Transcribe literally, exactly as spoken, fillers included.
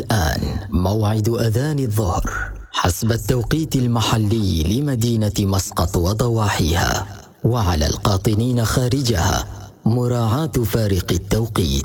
الآن موعد أذان الظهر حسب التوقيت المحلي لمدينة مسقط وضواحيها، وعلى القاطنين خارجها مراعاة فارق التوقيت.